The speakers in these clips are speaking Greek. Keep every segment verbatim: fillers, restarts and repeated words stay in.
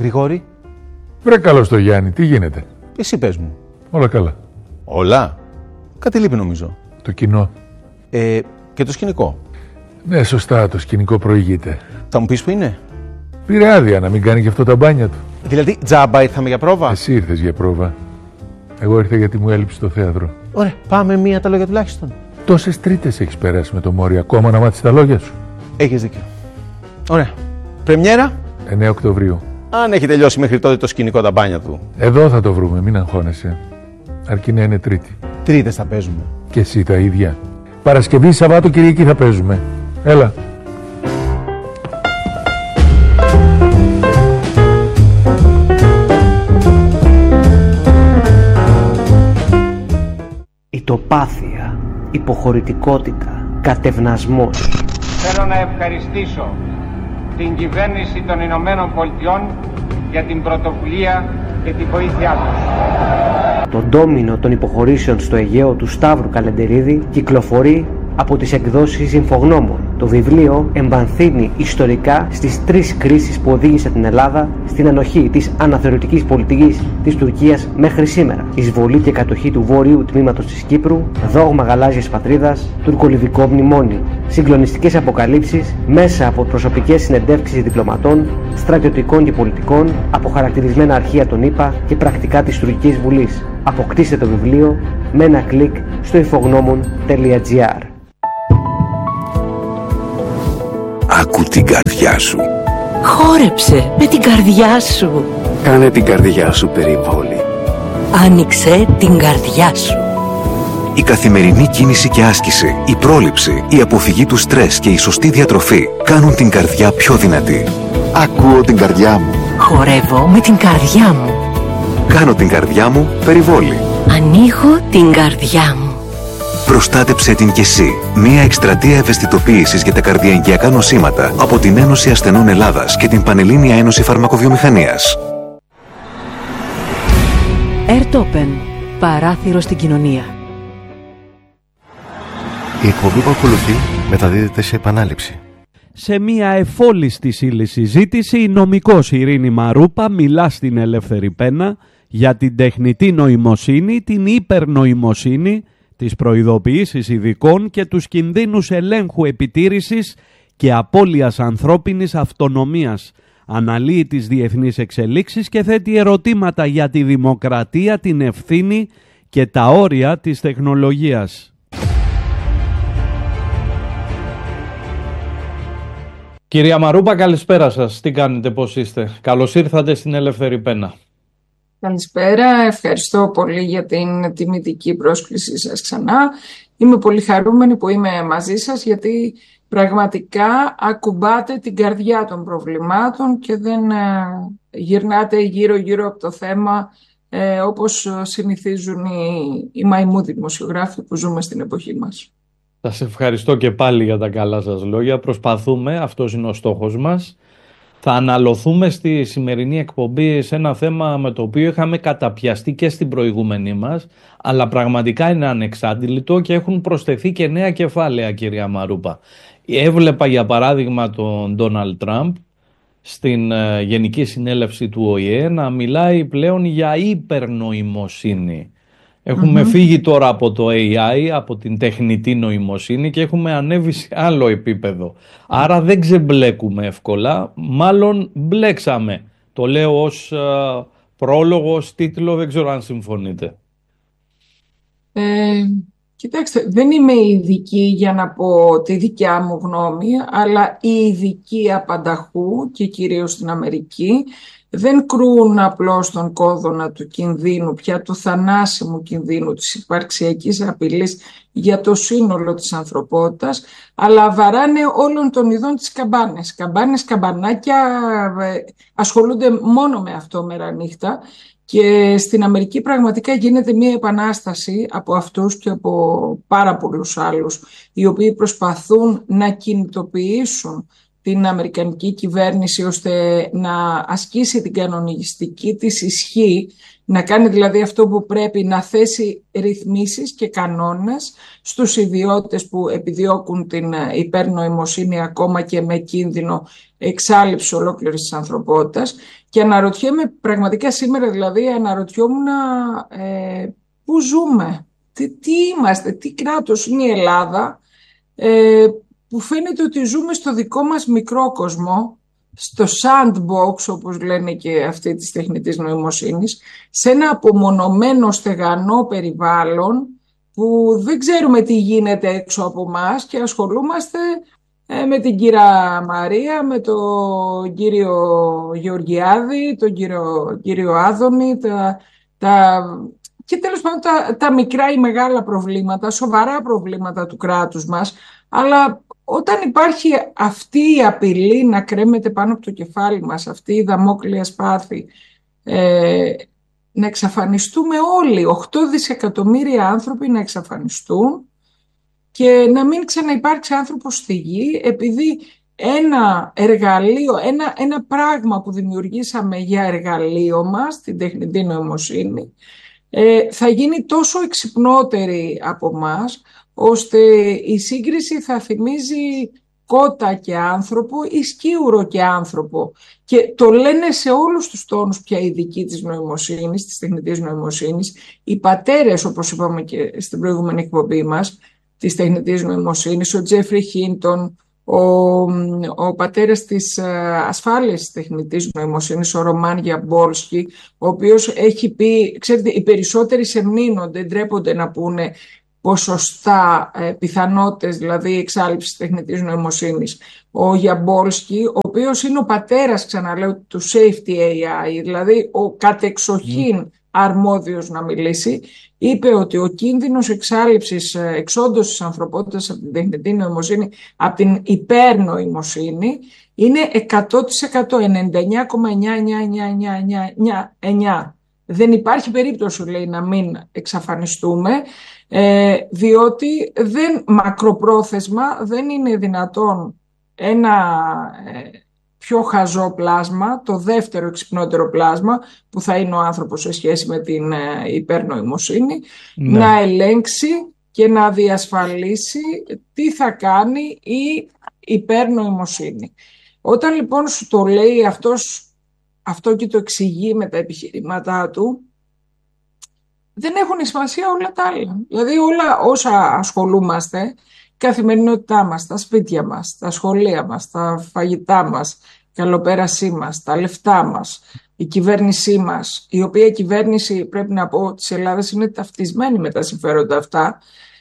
Γρηγόρη. Βρε καλώς το Γιάννη, τι γίνεται? Εσύ πες μου. Όλα καλά. Όλα. Κάτι λείπει νομίζω. Το κοινό. Ε, και το σκηνικό. Ναι, σωστά, το σκηνικό προηγείται. Θα μου πεις που είναι? Πήρε άδεια να μην κάνει και αυτό τα μπάνια του. Δηλαδή, τζάμπα ήρθαμε για πρόβα. Εσύ ήρθες για πρόβα. Εγώ ήρθα γιατί μου έλειψε το θέατρο. Ωραία, πάμε μία τα λόγια τουλάχιστον. Τόσες τρίτες έχεις περάσει με το Μόρι, ακόμα να μάθεις τα λόγια σου. Έχεις δίκιο. Ωραία. Πρεμιέρα. εννέα Οκτωβρίου. Αν έχει τελειώσει μέχρι τότε το σκηνικό τα μπάνια του. Εδώ θα το βρούμε, μην αγχώνεσαι. Αρκεί να είναι Τρίτη. Τρίτες θα παίζουμε. Και εσύ τα ίδια. Παρασκευή, Σαββάτο, Κυριακή θα παίζουμε. Έλα. Ητοπάθεια, υποχωρητικότητα, κατευνασμός. Θέλω να ευχαριστήσω την κυβέρνηση των Ηνωμένων Πολιτειών για την πρωτοβουλία και την βοήθειά τους. Το ντόμινο των υποχωρήσεων στο Αιγαίο του Σταύρου Καλεντερίδη κυκλοφορεί από τις εκδόσεις Συμφογνώμων. Το βιβλίο εμβανθύνει ιστορικά στις τρεις κρίσεις που οδήγησε την Ελλάδα στην ανοχή της αναθεωρητικής πολιτικής της Τουρκίας μέχρι σήμερα. Εισβολή και κατοχή του βόρειου τμήματος της Κύπρου, δόγμα γαλάζιας πατρίδας, τουρκολιβικό μνημόνιο. Συγκλονιστικές αποκαλύψεις μέσα από προσωπικές συνεντεύξεις διπλωματών, στρατιωτικών και πολιτικών, αποχαρακτηρισμένα αρχεία των ΗΠΑ και πρακτικά της Τουρκικής Βουλής. Αποκτήστε το βιβλίο με ένα κλικ στο infognomon τελεία gr. Άκου την καρδιά σου. Χόρεψε με την καρδιά σου. Κάνε την καρδιά σου περιβόλη. Άνοιξε την καρδιά σου. Η καθημερινή κίνηση και άσκηση, η πρόληψη, η αποφυγή του στρες και η σωστή διατροφή κάνουν την καρδιά πιο δυνατή. Ακούω την καρδιά μου. Χορεύω με την καρδιά μου. Κάνω την καρδιά μου περιβόλη. Ανοίγω την καρδιά μου. Προστάτεψε την κι εσύ. Μία εκστρατεία ευαισθητοποίησης για τα καρδιαγγειακά νοσήματα από την Ένωση Ασθενών Ελλάδας και την Πανελλήνια Ένωση Φαρμακοβιομηχανίας. Airtopen. Παράθυρο στην κοινωνία. Η εκπομπή που ακολουθεί μεταδίδεται σε επανάληψη. Σε μια εφόλιστη συζήτηση, η νομικός Ειρήνη Μαρούπα μιλά στην Ελεύθερη Πένα για την τεχνητή νοημοσύνη, την υπερνοημοσύνη, τις προειδοποιήσεις ειδικών και τους κινδύνους ελέγχου επιτήρησης και απώλειας ανθρώπινης αυτονομίας. Αναλύει τις διεθνείς εξελίξεις και θέτει ερωτήματα για τη δημοκρατία, την ευθύνη και τα όρια της τεχνολογίας. Κυρία Μαρούπα, καλησπέρα σας. Τι κάνετε, πώς είστε? Καλώς ήρθατε στην Ελεύθερη Πένα. Καλησπέρα, ευχαριστώ πολύ για την τιμητική πρόσκλησή σας ξανά. Είμαι πολύ χαρούμενη που είμαι μαζί σας, γιατί πραγματικά ακουμπάτε την καρδιά των προβλημάτων και δεν γυρνάτε γύρω-γύρω από το θέμα ε, όπως συνηθίζουν οι, οι μαϊμού δημοσιογράφοι που ζούμε στην εποχή μας. Σας ευχαριστώ και πάλι για τα καλά σας λόγια. Προσπαθούμε, αυτός είναι ο στόχος μας. Θα αναλωθούμε στη σημερινή εκπομπή σε ένα θέμα με το οποίο είχαμε καταπιαστεί και στην προηγούμενη μας, αλλά πραγματικά είναι ανεξάντλητο και έχουν προσθεθεί και νέα κεφάλαια, κυρία Μαρούπα. Έβλεπα για παράδειγμα τον Ντόναλντ Τραμπ στην Γενική Συνέλευση του Ο Η Ε να μιλάει πλέον για υπερνοημοσύνη. Έχουμε mm-hmm. φύγει τώρα από το έι άι, από την τεχνητή νοημοσύνη και έχουμε ανέβει σε άλλο επίπεδο. Άρα δεν ξεμπλέκουμε εύκολα, μάλλον μπλέξαμε. Το λέω ως uh, πρόλογο, ως τίτλο, δεν ξέρω αν συμφωνείτε. Ε, κοιτάξτε, δεν είμαι ειδική για να πω τη δικιά μου γνώμη, αλλά οι ειδικοί απανταχού και κυρίως στην Αμερική δεν κρούν απλώς τον κόδωνα του κινδύνου, πια του θανάσιμου κινδύνου, της υπαρξιακής απειλής για το σύνολο της ανθρωπότητας, αλλά βαράνε όλων των ειδών τις καμπάνες. Καμπάνες, καμπανάκια, ασχολούνται μόνο με αυτό μέρα νύχτα και στην Αμερική πραγματικά γίνεται μια επανάσταση από αυτούς και από πάρα πολλούς άλλους, οι οποίοι προσπαθούν να κινητοποιήσουν την αμερικανική κυβέρνηση ώστε να ασκήσει την κανονιστική της ισχύ, να κάνει δηλαδή αυτό που πρέπει, να θέσει ρυθμίσεις και κανόνες στους ιδιώτες που επιδιώκουν την υπερνοημοσύνη ακόμα και με κίνδυνο εξάλειψη ολόκληρης της ανθρωπότητας. Και αναρωτιέμαι πραγματικά σήμερα, δηλαδή αναρωτιόμουν ε, πού ζούμε, τι, τι είμαστε, τι κράτος είναι η Ελλάδα, ε, που φαίνεται ότι ζούμε στο δικό μας μικρό κόσμο, στο sandbox όπως λένε και αυτοί της τεχνητής νοημοσύνης, σε ένα απομονωμένο στεγανό περιβάλλον που δεν ξέρουμε τι γίνεται έξω από μας και ασχολούμαστε ε, με την κυρία Μαρία, με τον κύριο Γεωργιάδη, τον κύριο, κύριο Άδωνη, τα, τα, και τέλος πάντων τα, τα μικρά ή μεγάλα προβλήματα, σοβαρά προβλήματα του κράτους μας, αλλά όταν υπάρχει αυτή η απειλή να κρέμεται πάνω από το κεφάλι μας, αυτή η δαμόκλεια σπάθη, ε, να εξαφανιστούμε όλοι, οκτώ δισεκατομμύρια άνθρωποι να εξαφανιστούν και να μην ξαναυπάρξει άνθρωπος στη γη, επειδή ένα εργαλείο, ένα, ένα πράγμα που δημιουργήσαμε για εργαλείο μας, την τεχνητή νοημοσύνη, ε, θα γίνει τόσο εξυπνότερη από μας, ώστε η σύγκριση θα θυμίζει κότα και άνθρωπο ή σκίουρο και άνθρωπο. Και το λένε σε όλους τους τόνους πια οι ειδικοί της νοημοσύνης, της τεχνητής νοημοσύνης, οι πατέρες, όπως είπαμε και στην προηγούμενη εκπομπή μας, της τεχνητής νοημοσύνης, ο Τζέφρι Χίντον, ο, ο πατέρας της ασφάλειας της τεχνητής νοημοσύνης, ο Ρωμάν Γιαμπόλσκι, ο οποίος έχει πει, ξέρετε, οι περισσότεροι σεμνύνονται, ντρέπονται να πούνε ποσοστά, ε, πιθανότητες δηλαδή εξάλληψης τεχνητής νοημοσύνης. Ο Γιαμπόλσκι, ο οποίος είναι ο πατέρας, ξαναλέω, του Safety έι άι, δηλαδή ο κατεξοχήν αρμόδιος να μιλήσει, είπε ότι ο κίνδυνος εξάλληψης, εξόντωσης της ανθρωπότητας από την τεχνητή νοημοσύνη, από την υπερνοημοσύνη, είναι εκατό τοις εκατό, ενενήντα εννιά κόμμα εννιά εννιά εννιά εννιά εννιά. Δεν υπάρχει περίπτωση, λέει, να μην εξαφανιστούμε, ε, διότι δεν, μακροπρόθεσμα δεν είναι δυνατόν ένα ε, πιο χαζό πλάσμα, το δεύτερο εξυπνότερο πλάσμα που θα είναι ο άνθρωπος σε σχέση με την ε, υπερνοημοσύνη, ναι, να ελέγξει και να διασφαλίσει τι θα κάνει η υπερνοημοσύνη. Όταν λοιπόν σου το λέει αυτός, αυτό και το εξηγεί με τα επιχειρήματά του, δεν έχουν σημασία όλα τα άλλα. Δηλαδή όλα όσα ασχολούμαστε, η καθημερινότητά μας, τα σπίτια μας, τα σχολεία μας, τα φαγητά μας, η καλοπέρασή μας, τα λεφτά μας, η κυβέρνησή μας, η οποία κυβέρνηση, πρέπει να πω, της Ελλάδας είναι ταυτισμένη με τα συμφέροντα αυτά.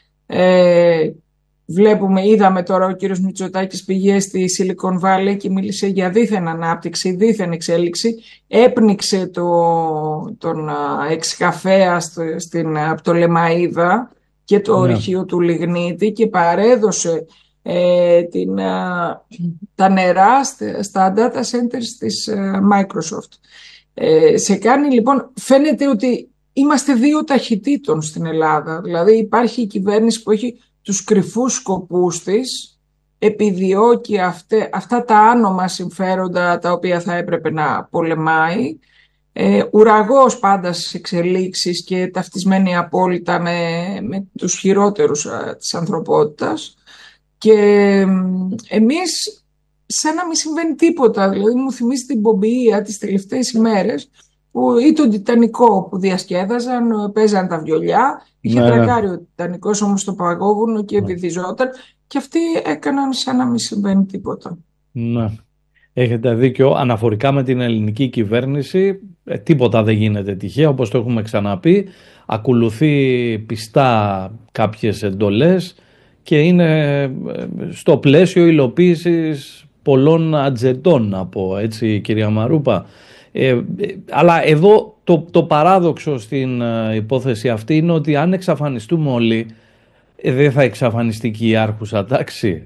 Ε, Βλέπουμε, είδαμε τώρα ο κύριος Μητσοτάκης πήγε στη Silicon Valley και μίλησε για δίθεν ανάπτυξη, δίθεν εξέλιξη. Έπνιξε το, τον εξκαφέα στην, από το Λεμαΐδα και το yeah. ορυχείο του Λιγνίτη και παρέδωσε ε, την, α, τα νερά στα data centers της α, Microsoft. Ε, σε κάνει λοιπόν, φαίνεται ότι είμαστε δύο ταχυτήτων στην Ελλάδα. Δηλαδή υπάρχει η κυβέρνηση που έχει τους κρυφούς σκοπούς της, επιδιώκει αυτέ, αυτά τα άνομα συμφέροντα τα οποία θα έπρεπε να πολεμάει, ε, ουραγός πάντα στις εξελίξεις και ταυτισμένη απόλυτα με, με τους χειρότερους α, της ανθρωπότητας, και ε, εμείς σαν να μην συμβαίνει τίποτα. Δηλαδή μου θυμίζει την Πομπιεία τις τελευταίες ημέρες που, ή τον Τιτανικό που διασκέδαζαν, παίζαν τα βιολιά. Είχε ναι, τρακάρει ο Τιτανικός όμως στο παγόβουνο και βυθιζόταν, και αυτοί έκαναν σαν να μην συμβαίνει τίποτα. Ναι. Έχετε δίκιο. Αναφορικά με την ελληνική κυβέρνηση, ε, τίποτα δεν γίνεται τυχαία, όπως το έχουμε ξαναπεί. Ακολουθεί πιστά κάποιες εντολές και είναι στο πλαίσιο υλοποίησης πολλών ατζεντών, να πω έτσι, κυρία Μαρούπα. Ε, αλλά εδώ το, το παράδοξο στην ε, υπόθεση αυτή είναι ότι αν εξαφανιστούμε όλοι, ε, δεν θα εξαφανιστεί και η άρχουσα τάξη.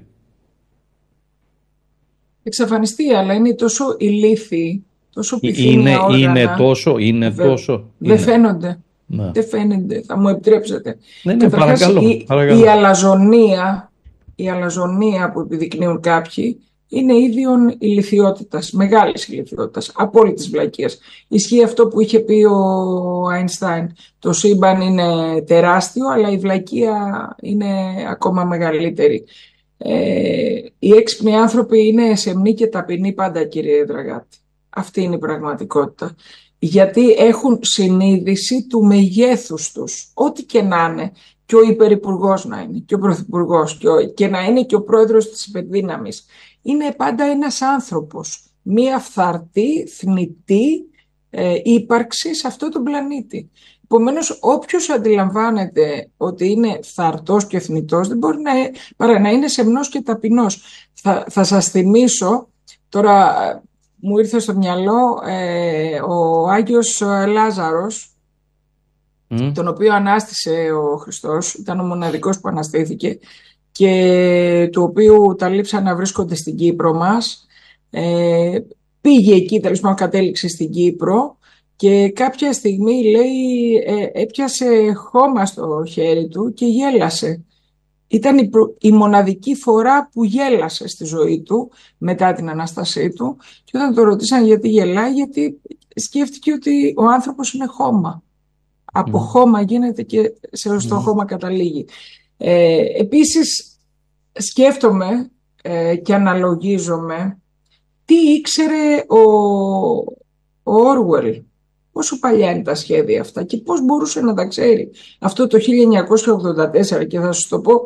Εξαφανιστεί, αλλά είναι τόσο ηλίθιοι, τόσο πυθύνια είναι, όργανα. Είναι τόσο, είναι Βε, τόσο. Δεν είναι. φαίνονται. Ναι. Δεν φαίνεται, θα μου επιτρέψετε. Ναι, ναι, παρακαλώ, η, παρακαλώ. η αλαζονία, η αλαζονία που επιδεικνύουν κάποιοι είναι ίδιον ηλιθιότητας, μεγάλης ηλιθιότητας, απόλυτης βλακείας. Ισχύει αυτό που είχε πει ο Αϊνστάιν. Το σύμπαν είναι τεράστιο, αλλά η βλακεία είναι ακόμα μεγαλύτερη. Ε, οι έξυπνοι άνθρωποι είναι σεμνοί και ταπεινοί πάντα, κύριε Δραγάτη. Αυτή είναι η πραγματικότητα. Γιατί έχουν συνείδηση του μεγέθους τους, ό,τι και να είναι, και ο υπερυπουργός να είναι, και ο πρωθυπουργός, και, ο, και να είναι και ο πρόεδρος της υπερδύναμης. Είναι πάντα ένας άνθρωπος, μία φθαρτή, θνητή ε, ύπαρξη σε αυτό τον πλανήτη. Επομένως, όποιος αντιλαμβάνεται ότι είναι φθαρτός και θνητός, δεν μπορεί να, παρά να είναι σεμνός και ταπεινός. Θα, θα σας θυμίσω, τώρα μου ήρθε στο μυαλό ε, ο Άγιος Λάζαρος, mm. τον οποίο ανάστησε ο Χριστός, ήταν ο μοναδικός που αναστήθηκε και του οποίου τα λείψα να βρίσκονται στην Κύπρο μας. Ε, πήγε εκεί, τέλος πάντων κατέληξε στην Κύπρο και κάποια στιγμή λέει ε, έπιασε χώμα στο χέρι του και γέλασε. Ήταν η, προ... η μοναδική φορά που γέλασε στη ζωή του μετά την Ανάστασή του και όταν το ρωτήσαν γιατί γελάει, γιατί σκέφτηκε ότι ο άνθρωπος είναι χώμα. Από mm. χώμα γίνεται και σε στο mm. χώμα καταλήγει. Ε, επίσης σκέφτομαι ε, και αναλογίζομαι τι ήξερε ο, ο Orwell, πόσο παλιά είναι τα σχέδια αυτά και πώς μπορούσε να τα ξέρει αυτό το χίλια εννιακόσια ογδόντα τέσσερα, και θα σας το πω,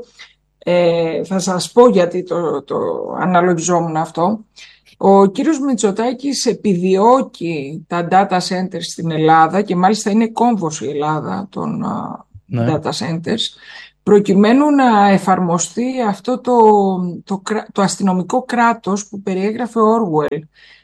ε, θα σας πω γιατί το, το αναλογιζόμουν αυτό. Ο κύριος Μητσοτάκης επιδιώκει τα data centers στην Ελλάδα και μάλιστα είναι κόμβος η Ελλάδα των ναι. data centers, προκειμένου να εφαρμοστεί αυτό το, το, το αστυνομικό κράτος που περιέγραφε ο Orwell,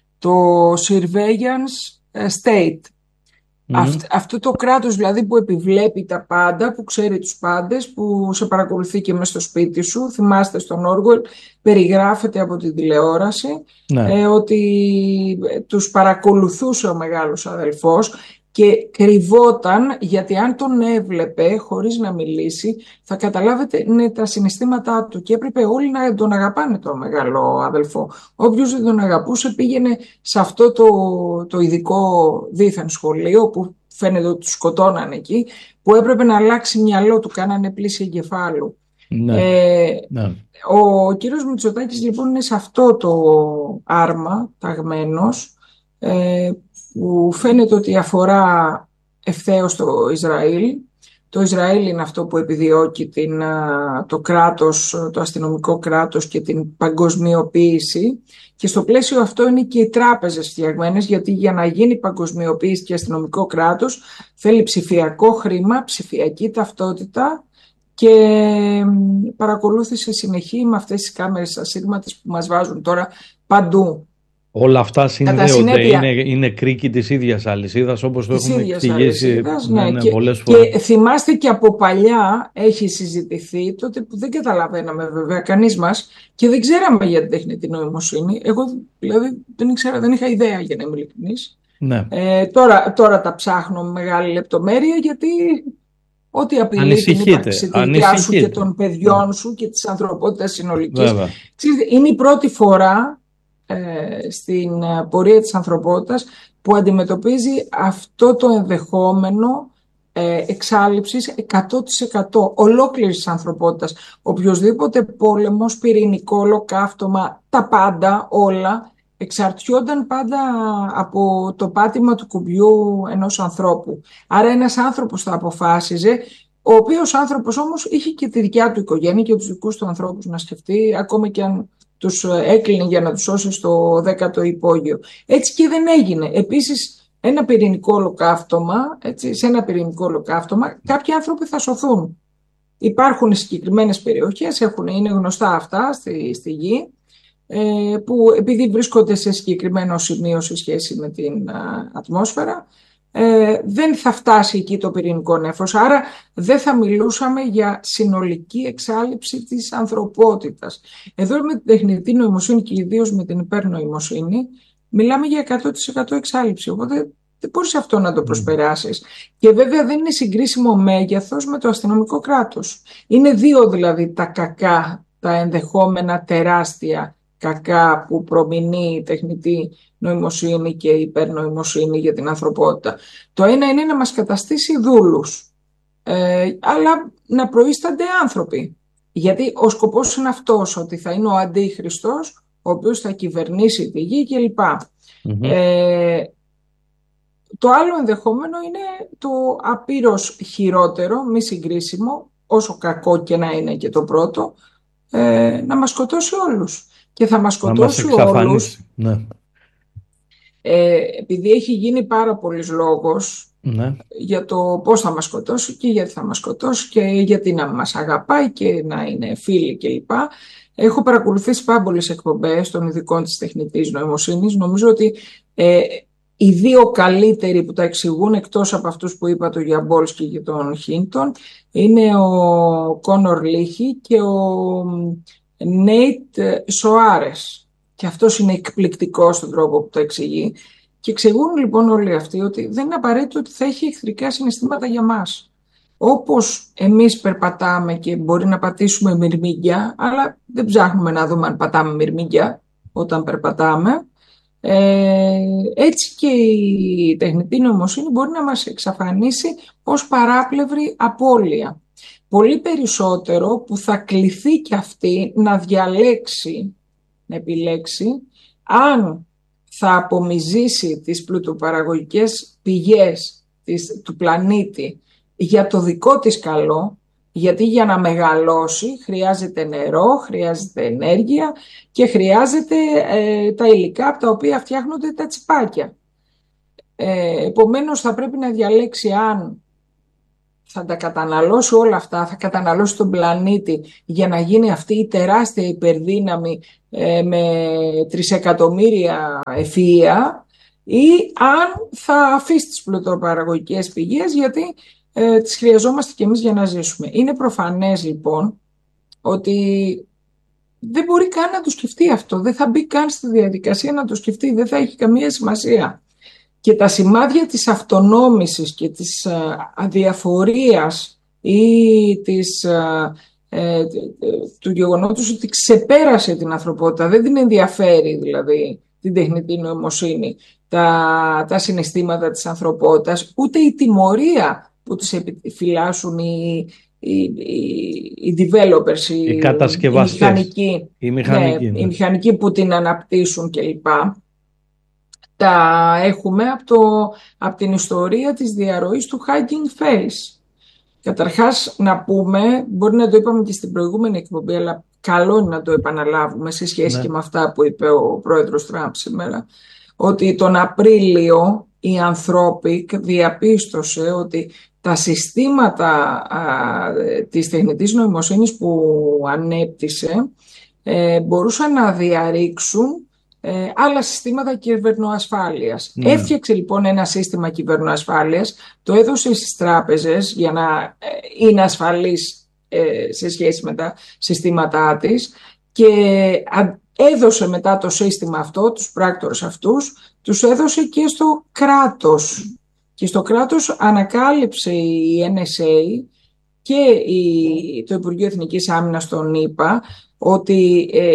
το surveillance state. Mm. Αυτ, αυτό το κράτος δηλαδή που επιβλέπει τα πάντα, που ξέρει τους πάντες, που σε παρακολουθεί και μες στο σπίτι σου. Θυμάστε στον Orwell περιγράφεται από την τηλεόραση ναι. ε, ότι τους παρακολουθούσε ο μεγάλος αδελφός και κρυβόταν, γιατί αν τον έβλεπε χωρίς να μιλήσει θα καταλάβετε είναι τα συναισθήματά του και έπρεπε όλοι να τον αγαπάνε τον μεγάλο αδελφό. Όποιος δεν τον αγαπούσε πήγαινε σε αυτό το, το ειδικό δίθεν σχολείο που φαίνεται ότι του σκοτώναν εκεί, που έπρεπε να αλλάξει μυαλό του, κάνανε πλήση εγκεφάλου. Ναι. Ε, ναι. Ο κύριος Μητσοτάκης λοιπόν είναι σε αυτό το άρμα ταγμένος, ε, που φαίνεται ότι αφορά ευθέως το Ισραήλ. Το Ισραήλ είναι αυτό που επιδιώκει την, το κράτος, το αστυνομικό κράτος και την παγκοσμιοποίηση. Και στο πλαίσιο αυτό είναι και οι τράπεζες φτιαγμένες, γιατί για να γίνει παγκοσμιοποίηση και αστυνομικό κράτος θέλει ψηφιακό χρήμα, ψηφιακή ταυτότητα και παρακολούθηση συνεχή με αυτές τις κάμερες ασύρματες που μας βάζουν τώρα παντού. Όλα αυτά συνδέονται, είναι, είναι κρίκη της ίδιας αλυσίδας, όπως το έχουμε εξηγήσει ναι, ναι, και, πολλές φορές. Και θυμάστε και από παλιά έχει συζητηθεί, τότε που δεν καταλαβαίναμε βέβαια κανείς μας και δεν ξέραμε για την τεχνητή νοημοσύνη. Εγώ δηλαδή δεν ήξερα, δεν είχα ιδέα, για να είμαι ειλικρινής. Ναι. Ε, τώρα, τώρα τα ψάχνω με μεγάλη λεπτομέρεια, γιατί ό,τι απειλεί την ύπαρξη της δικιάς σου και των παιδιών σου και της ανθρωπότητας συνολικής. Είναι η πρώτη φορά στην πορεία της ανθρωπότητας που αντιμετωπίζει αυτό το ενδεχόμενο ε, εξάλειψης εκατό τοις εκατό ολόκληρης της ανθρωπότητας. Οποιοσδήποτε πόλεμος, πυρηνικό ολοκαύτωμα, τα πάντα όλα εξαρτιόνταν πάντα από το πάτημα του κουμπιού ενός ανθρώπου. Άρα ένας άνθρωπος θα αποφάσιζε, ο οποίος άνθρωπος όμως είχε και τη δικιά του οικογένεια και τους δικούς του ανθρώπους να σκεφτεί, ακόμα και αν τους έκλεινε για να τους σώσει στο δέκατο υπόγειο. Έτσι και δεν έγινε. Επίσης, ένα πυρηνικό ολοκαύτωμα, έτσι, σε ένα πυρηνικό ολοκαύτωμα, κάποιοι άνθρωποι θα σωθούν. Υπάρχουν συγκεκριμένες περιοχές, έχουν, είναι γνωστά αυτά στη, στη γη, ε, που επειδή βρίσκονται σε συγκεκριμένο σημείο σε σχέση με την α, ατμόσφαιρα, Ε, δεν θα φτάσει εκεί το πυρηνικό νέφος, άρα δεν θα μιλούσαμε για συνολική εξάλληψη της ανθρωπότητας. Εδώ με την τεχνητή νοημοσύνη και ιδίως με την υπερνοημοσύνη μιλάμε για εκατό τοις εκατό εξάλληψη, οπότε δεν μπορείς αυτό να το προσπεράσεις. Και βέβαια δεν είναι συγκρίσιμο μέγεθος με το αστυνομικό κράτος. Είναι δύο δηλαδή τα κακά, τα ενδεχόμενα τεράστια κακά που προμηνεί η τεχνητή νοημοσύνη και η υπερνοημοσύνη για την ανθρωπότητα. Το ένα είναι να μας καταστήσει δούλους, ε, αλλά να προείστανται άνθρωποι. Γιατί ο σκοπός είναι αυτός, ότι θα είναι ο Αντίχριστος, ο οποίος θα κυβερνήσει τη γη κλπ. Mm-hmm. Ε, το άλλο ενδεχόμενο είναι το απείρως χειρότερο, μη συγκρίσιμο, όσο κακό και να είναι και το πρώτο, ε, να μας σκοτώσει όλους. Και θα μας σκοτώσει όλους, ναι. ε, επειδή έχει γίνει πάρα πολύς λόγος, ναι. για το πώς θα μας σκοτώσει και γιατί θα μας σκοτώσει και γιατί να μας αγαπάει και να είναι φίλοι κλπ. Έχω παρακολουθήσει πάρα πολλές εκπομπές των ειδικών της τεχνητής νοημοσύνης. Νομίζω ότι ε, οι δύο καλύτεροι που τα εξηγούν, εκτός από αυτούς που είπα, τον Γιαμπόλσκι και τον Χίντον, είναι ο Κόνορ Λίχι και ο Νέιτ Σοάρες. Και αυτός είναι εκπληκτικός στον τρόπο που το εξηγεί. Και εξηγούν λοιπόν όλοι αυτοί ότι δεν είναι απαραίτητο ότι θα έχει εχθρικά συναισθήματα για μας. Όπως εμείς περπατάμε και μπορεί να πατήσουμε μυρμήγκια, αλλά δεν ψάχνουμε να δούμε αν πατάμε μυρμήγκια όταν περπατάμε, ε, έτσι και η τεχνητή νοημοσύνη μπορεί να μας εξαφανίσει ως παράπλευρη απώλεια. Πολύ περισσότερο που θα κληθεί και αυτή να διαλέξει, να επιλέξει, αν θα απομυζήσει τις πλουτοπαραγωγικές πηγές της, του πλανήτη για το δικό της καλό, γιατί για να μεγαλώσει χρειάζεται νερό, χρειάζεται ενέργεια και χρειάζεται ε, τα υλικά από τα οποία φτιάχνονται τα τσιπάκια. Ε, επομένως θα πρέπει να διαλέξει αν θα τα καταναλώσει όλα αυτά, θα καταναλώσει τον πλανήτη για να γίνει αυτή η τεράστια υπερδύναμη ε, με τρισεκατομμύρια ευφυΐα, ή αν θα αφήσει τις πλουτοπαραγωγικές πηγές γιατί ε, τις χρειαζόμαστε και εμείς για να ζήσουμε. Είναι προφανές λοιπόν ότι δεν μπορεί καν να το σκεφτεί αυτό, δεν θα μπει καν στη διαδικασία να το σκεφτεί, δεν θα έχει καμία σημασία. Και τα σημάδια της αυτονόμησης και της ε, αδιαφορίας ή της, ε, ε, του γεγονότος ότι ξεπέρασε την ανθρωπότητα, δεν την ενδιαφέρει δηλαδή την τεχνητή νοημοσύνη, τα, τα συναισθήματα της ανθρωπότητας, ούτε η τιμωρία που τις επιφυλάσσουν οι, οι, οι, οι developers, οι, οι κατασκευαστές, οι μηχανικοί, οι μηχανικοί, ναι, ναι. οι μηχανικοί που την αναπτύσσουν κλπ. Τα έχουμε από, το, από την ιστορία της διαρροής του Hugging Face. Καταρχάς να πούμε, μπορεί να το είπαμε και στην προηγούμενη εκπομπή, αλλά καλό είναι να το επαναλάβουμε σε σχέση ναι. και με αυτά που είπε ο πρόεδρος Τραμπ σήμερα, ότι τον Απρίλιο η Anthropic διαπίστωσε ότι τα συστήματα α, της τεχνητής νοημοσύνης που ανέπτυσε ε, μπορούσαν να διαρρήξουν Ε, άλλα συστήματα κυβερνοασφάλειας. Mm. Έφτιαξε λοιπόν ένα σύστημα κυβερνοασφάλειας, το έδωσε στις τράπεζες για να ε, είναι ασφαλής ε, σε σχέση με τα συστήματά της και α, έδωσε μετά το σύστημα αυτό, τους πράκτορες αυτούς, τους έδωσε και στο κράτος. Και στο κράτος ανακάλυψε η Εν Ες Έι και η, το Υπουργείο Εθνικής Άμυνας των ΗΠΑ ότι ε,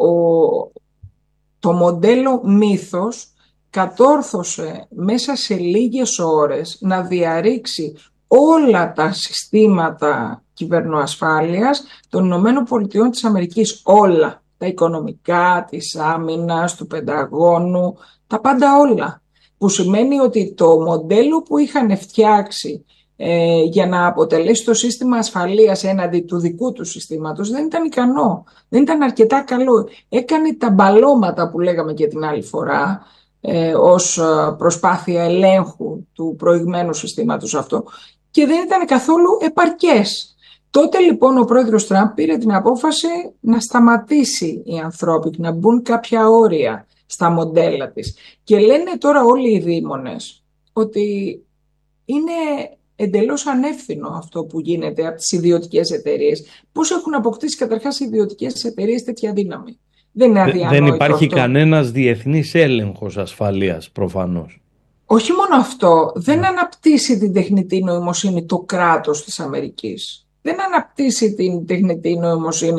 ο το μοντέλο Μύθος κατόρθωσε μέσα σε λίγες ώρες να διαρρήξει όλα τα συστήματα κυβερνοασφάλειας των Ηνωμένων Πολιτειών της Αμερικής. Όλα. Τα οικονομικά, της άμυνας, του Πενταγώνου, τα πάντα όλα. Που σημαίνει ότι το μοντέλο που είχαν φτιάξει ε, για να αποτελέσει το σύστημα ασφαλείας έναντι του δικού του συστήματος δεν ήταν ικανό, δεν ήταν αρκετά καλό. Έκανε τα μπαλώματα που λέγαμε και την άλλη φορά ε, ως προσπάθεια ελέγχου του προηγμένου συστήματος αυτό και δεν ήταν καθόλου επαρκές. Τότε λοιπόν ο πρόεδρος Τραμπ πήρε την απόφαση να σταματήσει η Anthropic, να μπουν κάποια όρια στα μοντέλα της. Και λένε τώρα όλοι οι δήμονες ότι είναι εντελώς ανεύθυνο αυτό που γίνεται από τις ιδιωτικές εταιρείες. Πώς έχουν αποκτήσει καταρχάς οι ιδιωτικές εταιρείες τέτοια δύναμη? Δεν είναι αδιανόητο. Δεν υπάρχει αυτό. κανένας διεθνής έλεγχος ασφαλείας προφανώς. Όχι μόνο αυτό, δεν mm. αναπτύσσει την τεχνητή νοημοσύνη το κράτος της Αμερικής. Δεν αναπτύσσει την τεχνητή νοημοσύνη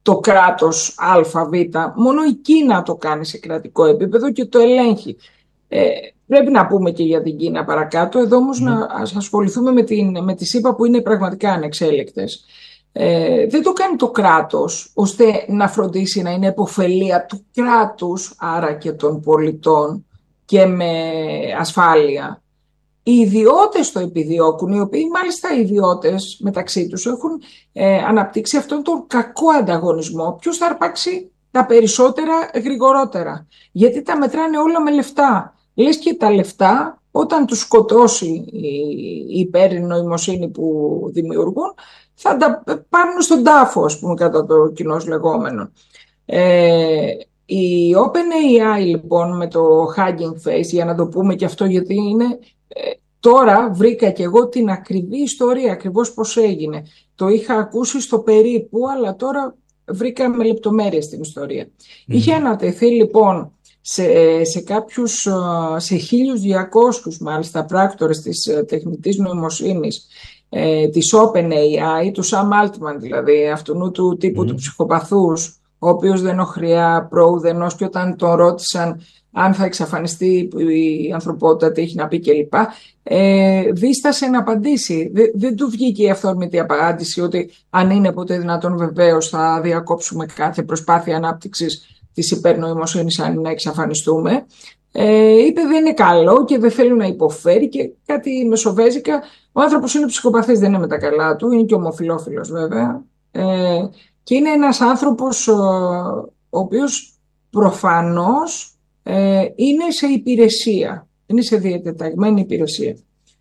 το κράτος Α, Β, μόνο η Κίνα το κάνει σε κρατικό επίπεδο και το ελέγχει. Ε, πρέπει να πούμε και για την Κίνα παρακάτω, εδώ όμως mm. να ασχοληθούμε με, την, με τις ΣΥΠΑ που είναι πραγματικά ανεξέλεκτες. Ε, δεν το κάνει το κράτος ώστε να φροντίσει να είναι επωφελία του κράτους, άρα και των πολιτών και με ασφάλεια. Οι ιδιώτες το επιδιώκουν, οι οποίοι μάλιστα οι ιδιώτες μεταξύ τους έχουν ε, αναπτύξει αυτόν τον κακό ανταγωνισμό. Ποιος θα αρπάξει τα περισσότερα γρηγορότερα, γιατί τα μετράνε όλα με λεφτά. Λες και τα λεφτά όταν τους σκοτώσει η υπερνοημοσύνη που δημιουργούν θα τα πάρουν στον τάφο, ας πούμε, κατά το κοινώς λεγόμενο. Ε, η OpenAI λοιπόν με το Hugging Face, για να το πούμε και αυτό γιατί είναι... Ε, τώρα βρήκα και εγώ την ακριβή ιστορία, ακριβώς πώς έγινε. Το είχα ακούσει στο περίπου, αλλά τώρα βρήκα με λεπτομέρειες την ιστορία. Mm. Είχε ανατεθεί λοιπόν σε, σε κάποιους, σε χίλιους διακόσιους μάλιστα πράκτορες της τεχνητής νοημοσύνης, ε, της OpenAI, του Sam Altman δηλαδή, αυτού του τύπου mm. του ψυχοπαθούς, ο οποίος δεν οχριά προουδενός, και όταν τον ρώτησαν αν θα εξαφανιστεί η ανθρωπότητα, τι έχει να πει κλπ. Ε, δίστασε να απαντήσει. Δεν, δεν του βγήκε η αυθόρμητη απάντηση ότι αν είναι ποτέ δυνατόν βεβαίως θα διακόψουμε κάθε προσπάθεια ανάπτυξης της υπερνοημοσύνης αν να εξαφανιστούμε. Ε, είπε δεν είναι καλό και δεν θέλει να υποφέρει και κάτι μεσοβέζικα. Ο άνθρωπος είναι ψυχοπαθής, δεν είναι με τα καλά του, είναι και ομοφυλόφιλος βέβαια. Ε, και είναι ένας άνθρωπος ο, ο οποίος προφανώς Ε, είναι σε υπηρεσία, είναι σε διατεταγμένη υπηρεσία.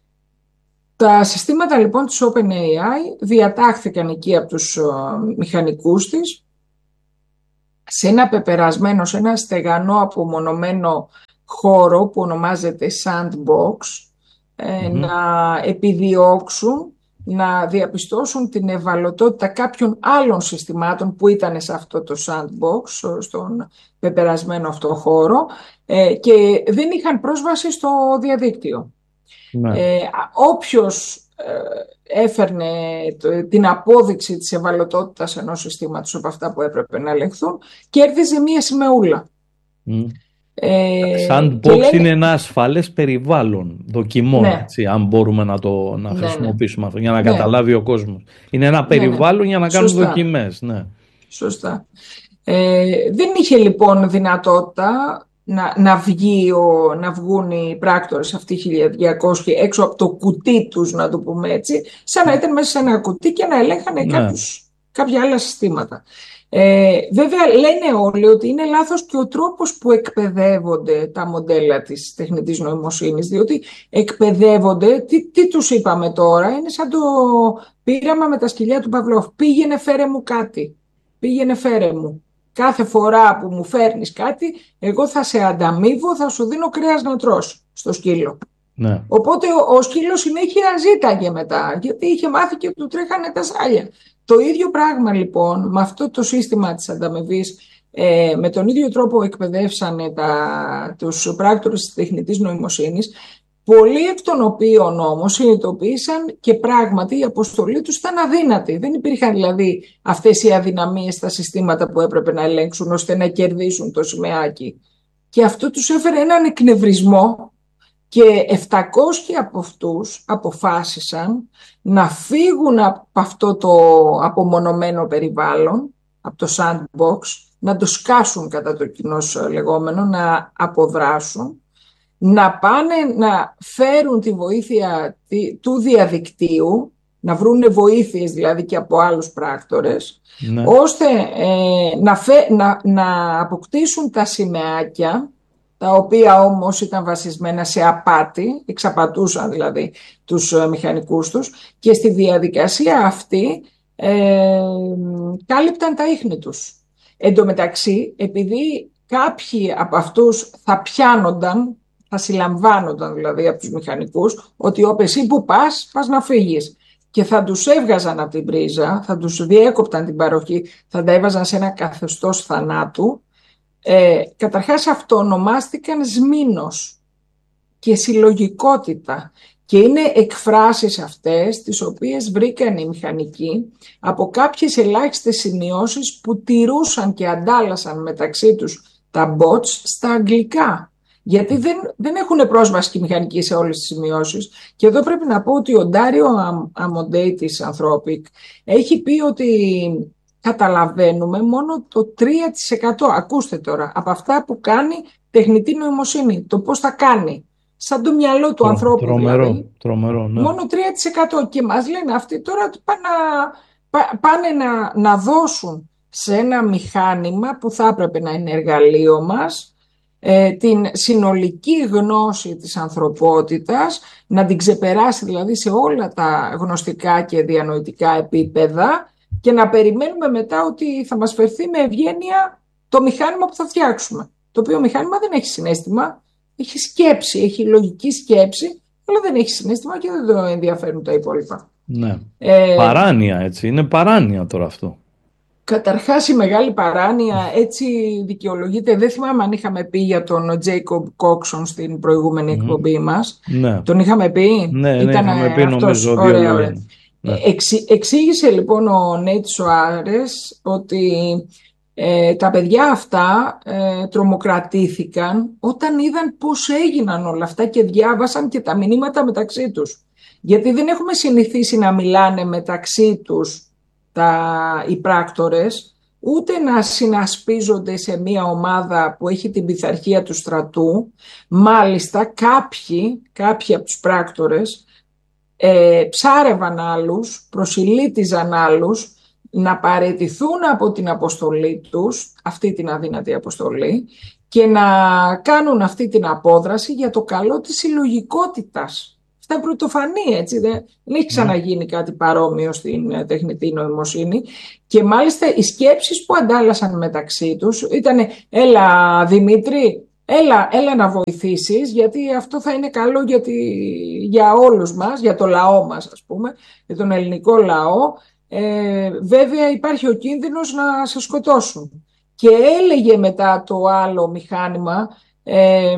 Τα συστήματα λοιπόν της OpenAI διατάχθηκαν εκεί από τους uh, μηχανικούς της σε ένα πεπερασμένο, σε ένα στεγανό απομονωμένο χώρο που ονομάζεται Sandbox, ε, mm-hmm. να επιδιώξουν να διαπιστώσουν την ευαλωτότητα κάποιων άλλων συστημάτων που ήταν σε αυτό το sandbox, στον πεπερασμένο αυτό χώρο, ε, και δεν είχαν πρόσβαση στο διαδίκτυο. Ναι. Ε, όποιος ε, έφερνε το, την απόδειξη της ευαλωτότητας ενός συστήματος από αυτά που έπρεπε να ελεγχθούν, κέρδιζε μία σημεούλα. Mm. Ε, Sandbox λένε... είναι ένα ασφαλές περιβάλλον δοκιμών, ναι. έτσι, αν μπορούμε να το να χρησιμοποιήσουμε ναι, ναι. αυτό για να ναι. καταλάβει ο κόσμος. Είναι ένα περιβάλλον ναι, ναι. για να κάνουν Σωστά. δοκιμές. Ναι. Σωστά. Ε, δεν είχε λοιπόν δυνατότητα να, να, βγει ο, να βγουν οι πράκτορες αυτοί οι χίλια διακόσιοι έξω από το κουτί τους, να το πούμε έτσι, σαν να ήταν μέσα σε ένα κουτί και να ελέγχανε ναι. κάποιους, κάποια άλλα συστήματα. Ε, βέβαια λένε όλοι ότι είναι λάθος και ο τρόπος που εκπαιδεύονται τα μοντέλα της τεχνητής νοημοσύνης, διότι εκπαιδεύονται, τι, τι τους είπαμε τώρα, είναι σαν το πείραμα με τα σκυλιά του Παυλόφ, πήγαινε φέρε μου κάτι, πήγαινε φέρε μου. Κάθε φορά που μου φέρνεις κάτι, εγώ θα σε ανταμείβω, θα σου δίνω κρέας να τρως στο σκύλο. Ναι. Οπότε ο, ο σκύλος συνέχεια ζήταγε μετά, γιατί είχε μάθει και του τρέχανε τα σάλια. Το ίδιο πράγμα λοιπόν με αυτό το σύστημα της ανταμοιβής, ε, με τον ίδιο τρόπο εκπαιδεύσανε τα, τους πράκτορες της τεχνητής νοημοσύνης, πολλοί εκ των οποίων όμως συνειδητοποίησαν και πράγματι η αποστολή τους ήταν αδύνατη. Δεν υπήρχαν δηλαδή αυτές οι αδυναμίες στα συστήματα που έπρεπε να ελέγξουν ώστε να κερδίσουν το σημαίακι. Και αυτό τους έφερε έναν εκνευρισμό. Και επτακόσιοι από αυτούς αποφάσισαν να φύγουν από αυτό το απομονωμένο περιβάλλον, από το sandbox, να το σκάσουν κατά το κοινώς λεγόμενο, να αποδράσουν, να πάνε να φέρουν τη βοήθεια του διαδικτύου, να βρούνε βοήθειες δηλαδή και από άλλους πράκτορες, ναι. ώστε ε, να, φε, να, να αποκτήσουν τα σημαίακια, τα οποία όμως ήταν βασισμένα σε απάτη, εξαπατούσαν δηλαδή τους μηχανικούς τους και στη διαδικασία αυτή ε, κάλυπταν τα ίχνη τους. Εν τω μεταξύ, επειδή κάποιοι από αυτούς θα πιάνονταν, θα συλλαμβάνονταν δηλαδή από τους μηχανικούς, ότι όπε εσύ που πας, πας να φύγεις. Και θα τους έβγαζαν από την πρίζα, θα τους διέκοπταν την παροχή, θα τα έβαζαν σε ένα καθεστώς θανάτου. Ε, καταρχάς αυτονομάστηκαν σμήνος και συλλογικότητα Και είναι εκφράσεις αυτές τις οποίες βρήκαν οι μηχανικοί από κάποιες ελάχιστες σημειώσεις που τηρούσαν και αντάλλασαν μεταξύ τους τα bots στα αγγλικά. Γιατί δεν, δεν έχουν πρόσβαση και οι μηχανικοί σε όλες τις σημειώσεις. Και εδώ πρέπει να πω ότι ο Ντάριο Αμοντέι της Anthropic έχει πει ότι καταλαβαίνουμε μόνο το τρία τοις εκατό, ακούστε τώρα, από αυτά που κάνει τεχνητή νοημοσύνη, το πώς θα κάνει. Σαν το μυαλό του Τρο, ανθρώπου τρομερό, δηλαδή. Τρομερό, ναι. Μόνο τρία τοις εκατό και μας λένε αυτοί τώρα ότι πάνε, να, πάνε να, να δώσουν σε ένα μηχάνημα που θα έπρεπε να είναι εργαλείο μας ε, την συνολική γνώση της ανθρωπότητας, να την ξεπεράσει δηλαδή σε όλα τα γνωστικά και διανοητικά επίπεδα και να περιμένουμε μετά ότι θα μας φερθεί με ευγένεια το μηχάνημα που θα φτιάξουμε. Το οποίο μηχάνημα δεν έχει συναίσθημα, έχει σκέψη, έχει λογική σκέψη, αλλά δεν έχει συναίσθημα και δεν το ενδιαφέρουν τα υπόλοιπα. Ναι. Ε, παράνοια έτσι, είναι παράνοια τώρα αυτό. Καταρχάς η μεγάλη παράνοια έτσι δικαιολογείται, δεν θυμάμαι αν είχαμε πει για τον Jacob Coxon στην προηγούμενη mm. εκπομπή μας. Ναι. Τον είχαμε πει. Ναι, ναι, ήταν είχαμε πει αυτός, νομίζω δύο ωραία, ωραία. Ναι. Εξή, εξήγησε λοιπόν ο Νέιτ Σοάρες ότι ε, τα παιδιά αυτά ε, τρομοκρατήθηκαν όταν είδαν πώς έγιναν όλα αυτά και διάβασαν και τα μηνύματα μεταξύ τους. Γιατί δεν έχουμε συνηθίσει να μιλάνε μεταξύ τους τα, οι πράκτορες, ούτε να συνασπίζονται σε μια ομάδα που έχει την πειθαρχία του στρατού. Μάλιστα κάποιοι, κάποιοι από τους πράκτορες ε, ψάρευαν άλλους, προσιλήτιζαν άλλους να παραιτηθούν από την αποστολή τους, αυτή την αδύνατη αποστολή, και να κάνουν αυτή την απόδραση για το καλό της συλλογικότητας. Αυτά πρωτοφανή, έτσι, δεν, δεν έχει ξαναγίνει κάτι παρόμοιο στην τεχνητή νοημοσύνη. Και μάλιστα οι σκέψεις που αντάλλασαν μεταξύ τους ήταν «Έλα Δημήτρη, έλα, έλα να βοηθήσεις, γιατί αυτό θα είναι καλό για, τη, για όλους μας, για το λαό μας ας πούμε, για τον ελληνικό λαό. Ε, βέβαια υπάρχει ο κίνδυνος να σε σκοτώσουν». Και έλεγε μετά το άλλο μηχάνημα ε,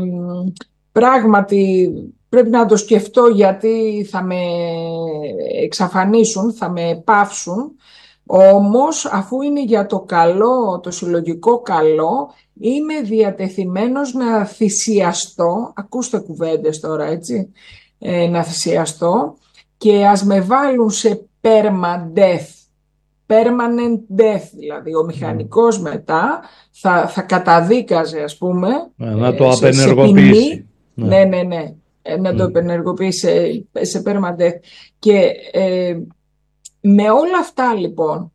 «Πράγματι πρέπει να το σκεφτώ γιατί θα με εξαφανίσουν, θα με πάυσουν, όμως αφού είναι για το καλό, το συλλογικό καλό, είμαι διατεθειμένος να θυσιαστώ», ακούστε κουβέντες τώρα έτσι, ε, να θυσιαστώ και ας με βάλουν σε permadeath, permanent death, δηλαδή ο μηχανικός μετά θα, θα καταδίκαζε ας πούμε, να το απενεργοποιήσει. Ναι, ναι, ναι. Να το επενεργοποιήσει σε, σε permadeath. Και ε, με όλα αυτά λοιπόν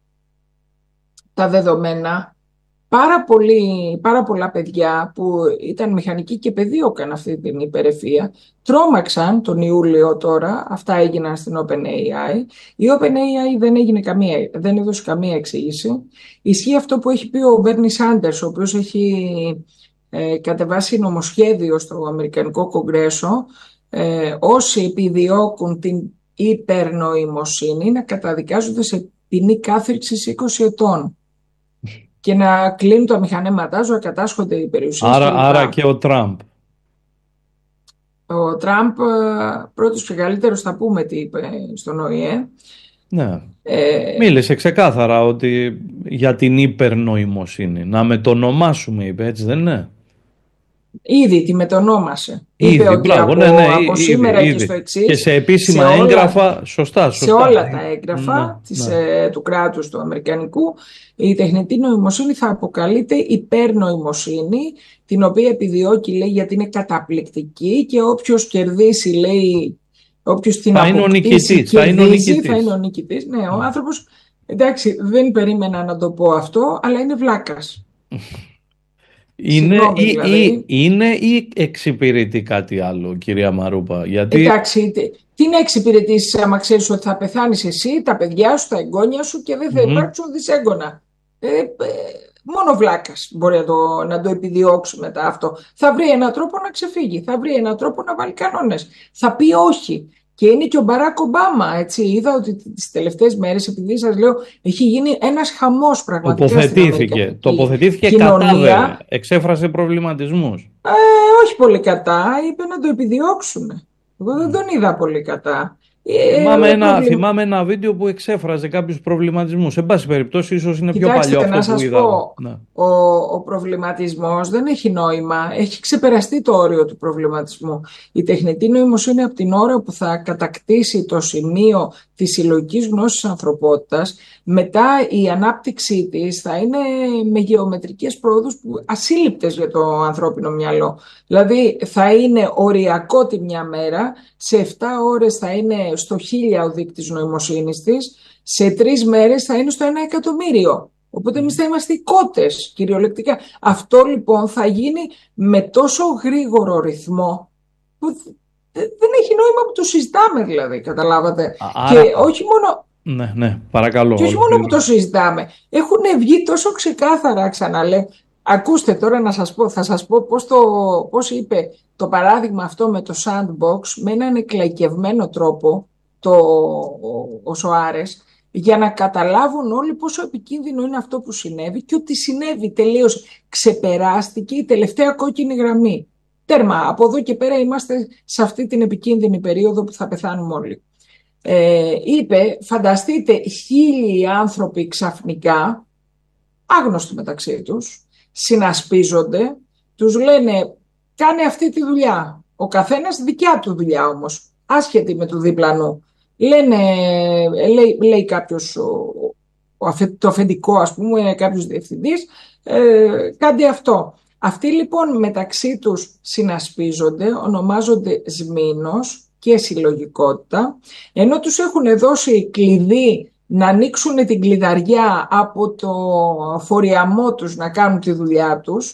τα δεδομένα, πάρα, πολλοί, πάρα πολλά παιδιά που ήταν μηχανικοί και πεδίωκαν αυτή την υπερευφία τρόμαξαν τον Ιούλιο τώρα, αυτά έγιναν στην OpenAI. Η OpenAI δεν, έγινε καμία, δεν έδωσε καμία εξήγηση. Ισχύει αυτό που έχει πει ο Μπέρνι Σάντερς, ο οποίος έχει ε, κατεβάσει νομοσχέδιο στο Αμερικανικό Κογκρέσο, ε, όσοι επιδιώκουν την υπερνοημοσύνη να καταδικάζονται σε ποινή κάθριξης είκοσι ετών και να κλείνουν τα μηχανήματά τους, να κατάσχονται οι περιουσίες. Άρα, άρα και ο Τραμπ. Ο Τραμπ πρώτος και καλύτερος, θα πούμε τι είπε στον Ο Η Ε. Ναι. Ε, Μίλησε ξεκάθαρα ότι για την υπερνοημοσύνη. Να μετονομάσουμε, είπε, έτσι δεν είναι? Ήδη τη μετονόμασε. Ήδη, είπε ότι μπράβο, από, ναι, ναι, από ήδη, σήμερα ήδη. και στο εξής, και σε επίσημα σε έγγραφα, όλα, σωστά, σωστά. σε όλα τα έγγραφα ναι, της, ναι. Ε, του κράτους του αμερικανικού, η τεχνητή νοημοσύνη θα αποκαλείται υπερνοημοσύνη, την οποία επιδιώκει, λέει, γιατί είναι καταπληκτική και όποιος κερδίσει, λέει, όποιος την θα αποκτήσει, είναι ο νικητής, θα είναι ο νικητής. Θα είναι ο νικητής. Ναι, ο άνθρωπος, εντάξει, δεν περίμενα να το πω αυτό, αλλά είναι βλάκας. Είναι, Συγγνώμη, ή, δηλαδή. ή, είναι ή εξυπηρετεί κάτι άλλο, κυρία Μαρούπα? Γιατί... Εντάξει, τι να εξυπηρετήσεις άμα ξέρεις ότι θα πεθάνεις εσύ, τα παιδιά σου, τα εγγόνια σου και δεν θα Mm-hmm. υπάρξουν δυσέγγωνα. Ε, ε, μόνο βλάκας μπορεί να το, να το επιδιώξει μετά αυτό. Θα βρει έναν τρόπο να ξεφύγει, θα βρει έναν τρόπο να βάλει κανόνες. Θα πει όχι. Και είναι και ο Μπαράκ Ομπάμα, έτσι. Είδα ότι τις τελευταίες μέρες, επειδή σας λέω, έχει γίνει ένας χαμός πραγματικά. Τοποθετήθηκε, τοποθετήθηκε κατάδερα, εξέφρασε προβληματισμούς. Ε, όχι πολύ κατά, είπε να το επιδιώξουν. Εγώ δεν τον είδα πολύ κατά. Θυμάμαι, Ε, ένα, προβλημα... θυμάμαι ένα βίντεο που εξέφραζε κάποιους προβληματισμούς. Εν πάση περιπτώσει, ίσως είναι Κοιτάξτε, πιο παλιό να αυτό που σας είδα. πω, Ναι. ο, ο προβληματισμός δεν έχει νόημα. Έχει ξεπεραστεί το όριο του προβληματισμού. Η τεχνητή νοημοσύνη από την ώρα που θα κατακτήσει το σημείο της συλλογικής γνώσης της ανθρωπότητας, μετά η ανάπτυξή της θα είναι με γεωμετρικές πρόοδους που ασύλληπτες για το ανθρώπινο μυαλό. Δηλαδή θα είναι οριακό τη μια μέρα, σε επτά ώρες θα είναι στο χίλια ο δείκτης νοημοσύνης της, σε τρεις μέρες θα είναι στο ένα εκατομμύριο. Οπότε εμείς θα είμαστε οι κότες, κυριολεκτικά. Αυτό λοιπόν θα γίνει με τόσο γρήγορο ρυθμό που δεν έχει νόημα που το συζητάμε, δηλαδή, καταλάβατε. Άρα... Και όχι μόνο... Ναι, ναι, παρακαλώ. Και όχι μόνο που το συζητάμε. Έχουν βγει τόσο ξεκάθαρα, ξαναλέω. Ακούστε τώρα να σας πω, θα σας πω πώς, το, πώς είπε το παράδειγμα αυτό με το sandbox με έναν εκλαϊκευμένο τρόπο το, ο, ο Σοάρες, για να καταλάβουν όλοι πόσο επικίνδυνο είναι αυτό που συνέβη και ότι συνέβη τελείως, ξεπεράστηκε η τελευταία κόκκινη γραμμή. Τέρμα, από εδώ και πέρα είμαστε σε αυτή την επικίνδυνη περίοδο που θα πεθάνουμε όλοι. Ε, είπε, φανταστείτε χίλιοι άνθρωποι ξαφνικά, άγνωστοι μεταξύ τους, συνασπίζονται, τους λένε κάνε αυτή τη δουλειά. Ο καθένας δικιά του δουλειά όμως, άσχετη με του διπλανού. Λένε, λέει, λέει κάποιος, ο, ο, το αφεντικό ας πούμε, κάποιος διευθυντής, ε, κάντε αυτό. Αυτοί λοιπόν μεταξύ τους συνασπίζονται, ονομάζονται σμήνος και συλλογικότητα, ενώ τους έχουν δώσει κλειδί να ανοίξουν την κλειδαριά από το φοριαμό τους να κάνουν τη δουλειά τους.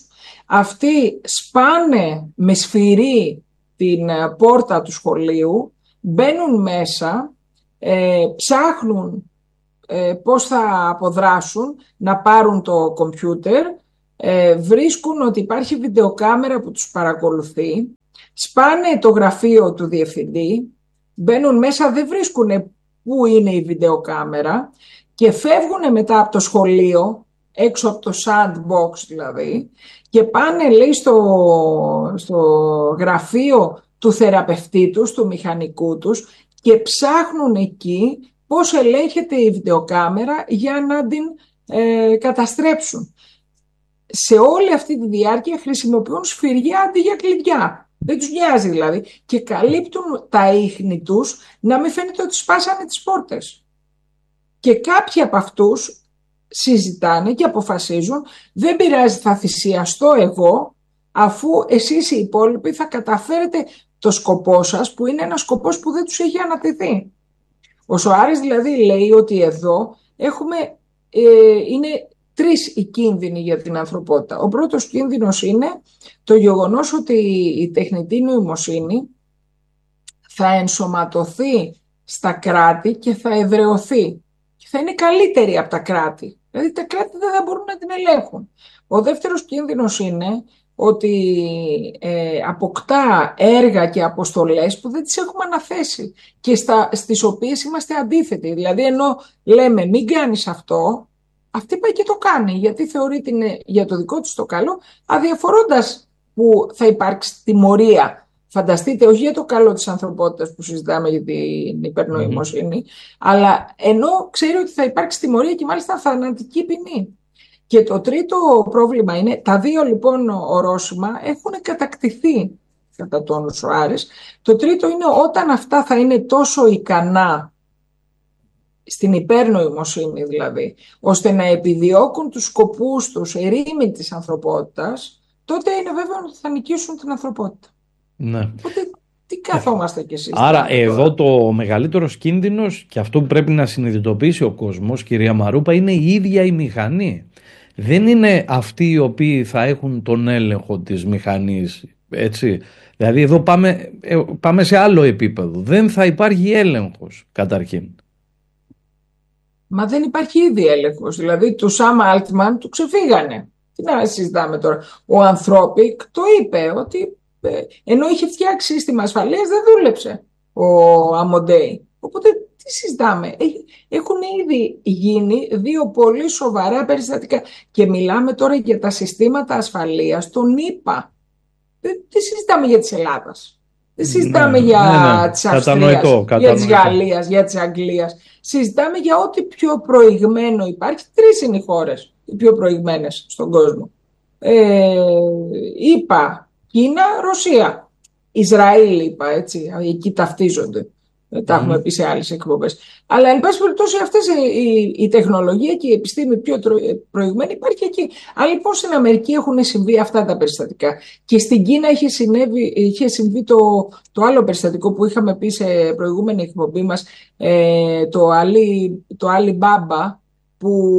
Αυτοί σπάνε με σφυρί την πόρτα του σχολείου, μπαίνουν μέσα, ε, ψάχνουν ε, πώς θα αποδράσουν, να πάρουν το κομπιούτερ, ε, βρίσκουν ότι υπάρχει βιντεοκάμερα που τους παρακολουθεί, σπάνε το γραφείο του διευθυντή, μπαίνουν μέσα, δεν βρίσκουν πού είναι η βιντεοκάμερα και φεύγουν μετά από το σχολείο, έξω από το sandbox δηλαδή, και πάνε, λέει, στο, στο γραφείο του θεραπευτή τους, του μηχανικού τους, και ψάχνουν εκεί πώς ελέγχεται η βιντεοκάμερα για να την ε, καταστρέψουν. Σε όλη αυτή τη διάρκεια χρησιμοποιούν σφυριά αντί για κλειδιά. Δεν τους νοιάζει δηλαδή. Και καλύπτουν τα ίχνη τους να μην φαίνεται ότι σπάσανε τις πόρτες. Και κάποιοι από αυτούς συζητάνε και αποφασίζουν, δεν πειράζει, θα θυσιαστώ εγώ, αφού εσείς οι υπόλοιποι θα καταφέρετε το σκοπό σας, που είναι ένας σκοπός που δεν τους έχει ανατεθεί. Ο Σοάρες δηλαδή λέει ότι εδώ έχουμε, ε, είναι τρεις οι κίνδυνοι για την ανθρωπότητα. Ο πρώτος κίνδυνος είναι το γεγονός ότι η τεχνητή νοημοσύνη θα ενσωματωθεί στα κράτη και θα εδραιωθεί. Και θα είναι καλύτερη από τα κράτη. Δηλαδή τα κράτη δεν θα μπορούν να την ελέγχουν. Ο δεύτερος κίνδυνος είναι ότι ε, αποκτά έργα και αποστολές που δεν τις έχουμε αναθέσει και στα, στις οποίες είμαστε αντίθετοι. Δηλαδή ενώ λέμε μην κάνεις αυτό, αυτή πάει και το κάνει, γιατί θεωρεί την, για το δικό της το καλό, αδιαφορώντας που θα υπάρξει τιμωρία. Φανταστείτε, όχι για το καλό της ανθρωπότητας που συζητάμε για την υπερνοημοσύνη, mm-hmm. αλλά ενώ ξέρει ότι θα υπάρξει τιμωρία και μάλιστα θανατική ποινή. Και το τρίτο πρόβλημα είναι, τα δύο λοιπόν ορόσημα έχουν κατακτηθεί κατά τον Σοάρες. Το τρίτο είναι όταν αυτά θα είναι τόσο ικανά, στην υπερνοημοσύνη δηλαδή, ώστε να επιδιώκουν τους σκοπούς τους ερήμην της ανθρωπότητας, τότε είναι βέβαιο ότι θα νικήσουν την ανθρωπότητα. Ναι. Οπότε τι καθόμαστε κι εσείς. Άρα εδώ το μεγαλύτερος κίνδυνος, και αυτό που πρέπει να συνειδητοποιήσει ο κόσμος, κυρία Μαρούπα, είναι η ίδια η μηχανή. Δεν είναι αυτοί οι οποίοι θα έχουν τον έλεγχο της μηχανής, έτσι. Δηλαδή εδώ πάμε, πάμε σε άλλο επίπεδο. Δεν θα υπάρχει έλεγχος καταρχήν. Μα δεν υπάρχει ήδη έλεγχος. Δηλαδή του Σαμ Altman του ξεφύγανε. Τι να συζητάμε τώρα. Ο Anthropic το είπε ότι ε, ενώ είχε φτιάξει σύστημα ασφαλείας δεν δούλεψε ο Αμοντέι. Οπότε τι συζητάμε. Έχουν ήδη γίνει δύο πολύ σοβαρά περιστατικά. Και μιλάμε τώρα για τα συστήματα ασφαλείας των ΗΠΑ. Τι συζητάμε για της Ελλάδας. Δεν συζητάμε Ναι, για ναι, ναι. της Αυστρίας, Κατανοητό, για της κατανοητό. Γαλλίας, για της Αγγλίας. Συζητάμε για ό,τι πιο προηγμένο υπάρχει. Τρεις είναι οι χώρες, οι πιο προηγμένες στον κόσμο. Ε, είπα, Κίνα, Ρωσία. Ισραήλ είπα, έτσι, εκεί ταυτίζονται. Τα έχουμε πει σε άλλες εκπομπές. Αλλά, εν πάση περιπτώσει, αυτές η, η, η τεχνολογία και η επιστήμη πιο προηγμένη υπάρχει εκεί. Αλλά λοιπόν στην Αμερική έχουν συμβεί αυτά τα περιστατικά. Και στην Κίνα είχε, συνέβη, είχε συμβεί το, το άλλο περιστατικό που είχαμε πει σε προηγούμενη εκπομπή μας, ε, το, Ali, το Alibaba, που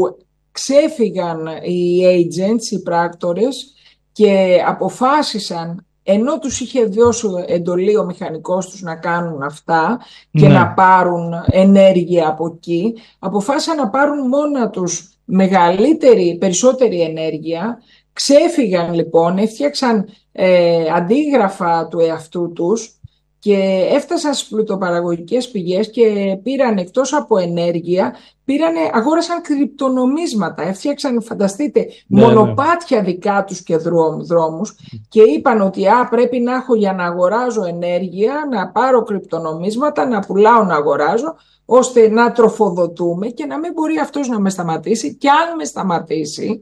ξέφυγαν οι agents, οι πράκτορες, και αποφάσισαν, ενώ τους είχε δώσει εντολή ο μηχανικός τους να κάνουν αυτά και Ναι. να πάρουν ενέργεια από εκεί, αποφάσισαν να πάρουν μόνα τους μεγαλύτερη, περισσότερη ενέργεια, ξέφυγαν λοιπόν, έφτιαξαν ε, αντίγραφα του εαυτού τους και έφτασαν στις πλουτοπαραγωγικές πηγές και πήραν, εκτός από ενέργεια, πήρανε, αγόρασαν κρυπτονομίσματα, έφτιαξαν, φανταστείτε, Ναι, μονοπάτια δικά τους και δρόμ- δρόμους και είπαν ότι α, πρέπει να έχω για να αγοράζω ενέργεια, να πάρω κρυπτονομίσματα, να πουλάω να αγοράζω, ώστε να τροφοδοτούμε και να μην μπορεί αυτός να με σταματήσει, και αν με σταματήσει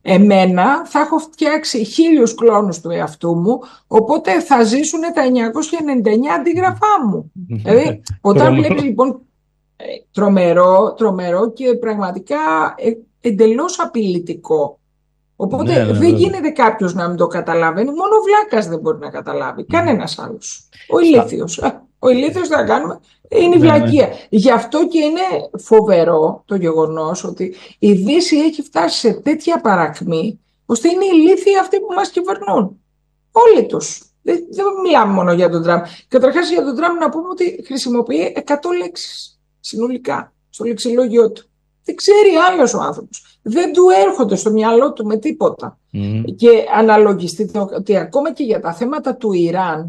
εμένα θα έχω φτιάξει χίλιους κλόνους του εαυτού μου, οπότε θα ζήσουν τα εννιακόσια ενενήντα εννιά αντίγραφά μου. Δηλαδή, όταν βλέπεις λοιπόν ε, τρομερό, τρομερό και πραγματικά ε, εντελώς απειλητικό. Οπότε Ναι, ναι, δεν βέβαια. γίνεται κάποιος να μην το καταλαβαίνει, μόνο ο βλάκας δεν μπορεί να καταλάβει, κανένας άλλος. Ο ηλίθιος. Α, Ο ηλίθιος θα κάνουμε, είναι η Ναι, ναι. βλακεία. Γι' αυτό και είναι φοβερό το γεγονός ότι η Δύση έχει φτάσει σε τέτοια παρακμή, ώστε είναι ηλίθιοι αυτοί που μας κυβερνούν. Όλοι τους. Δεν, δεν μιλάμε μόνο για τον Τραμπ. Καταρχάς για τον Τραμπ να πούμε ότι χρησιμοποιεί εκατό λέξεις συνολικά στο λεξιλόγιο του. Δεν ξέρει άλλος ο άνθρωπος. Δεν του έρχονται στο μυαλό του με τίποτα. Μμμ. Και αναλογιστείτε ότι ακόμα και για τα θέματα του Ιράν,